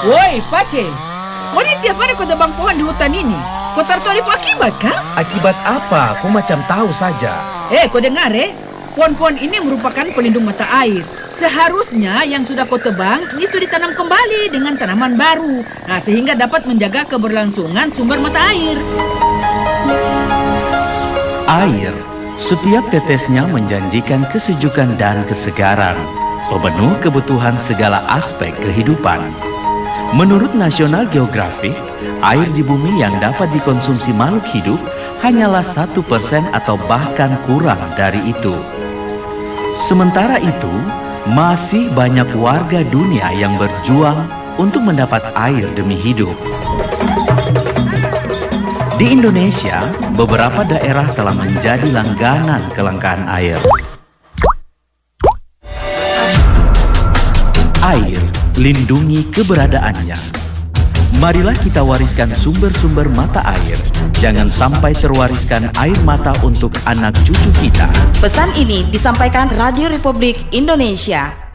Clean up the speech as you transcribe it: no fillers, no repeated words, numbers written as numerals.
Woi, Pace. Kau ni tiap hari kau tebang pohon di hutan ini. Kau tahu apa akibat kan? Akibat apa? Aku macam tahu saja. Kau dengar pohon-pohon ini merupakan pelindung mata air. Seharusnya yang sudah kau tebang itu ditanam kembali dengan tanaman baru. Sehingga dapat menjaga keberlangsungan sumber mata air. Air, setiap tetesnya menjanjikan kesejukan dan kesegaran, pemenuh kebutuhan segala aspek kehidupan. Menurut National Geographic, air di bumi yang dapat dikonsumsi makhluk hidup hanyalah 1% atau bahkan kurang dari itu. Sementara itu, masih banyak warga dunia yang berjuang untuk mendapat air demi hidup. Di Indonesia, beberapa daerah telah menjadi langganan kelangkaan air. Air, lindungi keberadaannya. Marilah kita wariskan sumber-sumber mata air. Jangan sampai terwariskan air mata untuk anak cucu kita. Pesan ini disampaikan Radio Republik Indonesia.